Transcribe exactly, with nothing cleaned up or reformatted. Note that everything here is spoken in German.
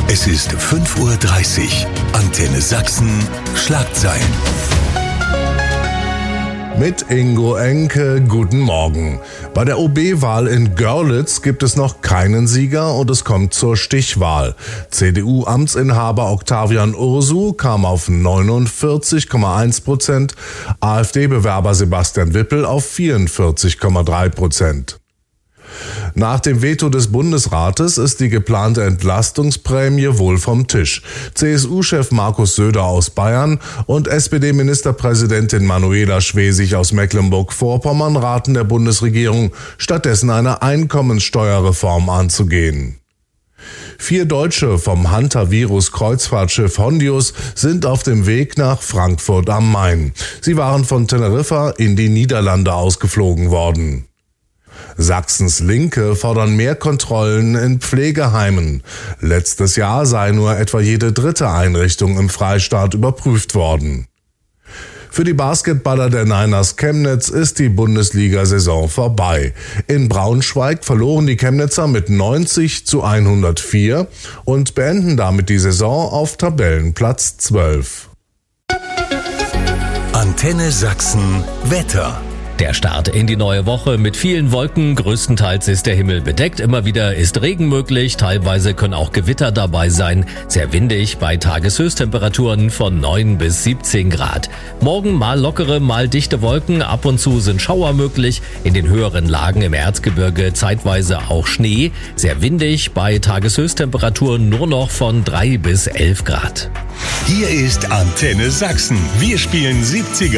Es ist fünf Uhr dreißig. Antenne Sachsen. Schlagzeilen. Mit Ingo Enke, guten Morgen. Bei der O B-Wahl in Görlitz gibt es noch keinen Sieger und es kommt zur Stichwahl. C D U-Amtsinhaber Octavian Ursu kam auf neunundvierzig Komma eins Prozent, AfD-Bewerber Sebastian Wippel auf vierundvierzig Komma drei Prozent. Nach dem Veto des Bundesrates ist die geplante Entlastungsprämie wohl vom Tisch. C S U-Chef Markus Söder aus Bayern und S P D-Ministerpräsidentin Manuela Schwesig aus Mecklenburg-Vorpommern raten der Bundesregierung, stattdessen eine Einkommenssteuerreform anzugehen. Vier Deutsche vom Hantavirus-Kreuzfahrtschiff Hondius sind auf dem Weg nach Frankfurt am Main. Sie waren von Teneriffa in die Niederlande ausgeflogen worden. Sachsens Linke fordern mehr Kontrollen in Pflegeheimen. Letztes Jahr sei nur etwa jede dritte Einrichtung im Freistaat überprüft worden. Für die Basketballer der Niners Chemnitz ist die Bundesliga-Saison vorbei. In Braunschweig verloren die Chemnitzer mit neunzig zu hundertvier und beenden damit die Saison auf Tabellenplatz zwölf. Antenne Sachsen Wetter. Der Start in die neue Woche mit vielen Wolken, größtenteils ist der Himmel bedeckt, immer wieder ist Regen möglich, teilweise können auch Gewitter dabei sein, sehr windig bei Tageshöchsttemperaturen von neun bis siebzehn Grad. Morgen mal lockere, mal dichte Wolken, ab und zu sind Schauer möglich, in den höheren Lagen im Erzgebirge zeitweise auch Schnee, sehr windig bei Tageshöchsttemperaturen nur noch von drei bis elf Grad. Hier ist Antenne Sachsen. Wir spielen siebziger.